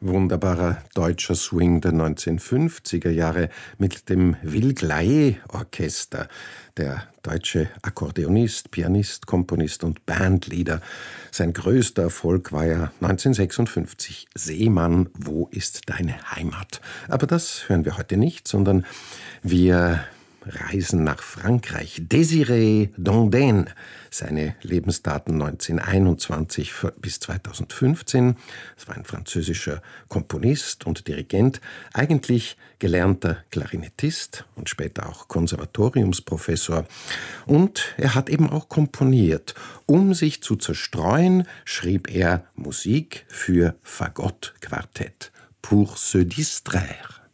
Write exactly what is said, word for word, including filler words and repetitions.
Wunderbarer deutscher Swing der neunzehnhundertfünfziger Jahre mit dem Will Gley Orchester. Der deutsche Akkordeonist, Pianist, Komponist und Bandleader. Sein größter Erfolg war ja neunzehnhundertsechsundfünfzig Seemann, wo ist deine Heimat? Aber das hören wir heute nicht, sondern wir reisen nach Frankreich. Désiré Dandin, seine Lebensdaten neunzehnhunderteinundzwanzig bis zweitausendfünfzehn. Es war ein französischer Komponist und Dirigent, eigentlich gelernter Klarinettist und später auch Konservatoriumsprofessor. Und er hat eben auch komponiert. Um sich zu zerstreuen, schrieb er Musik für Fagottquartett, pour se distraire.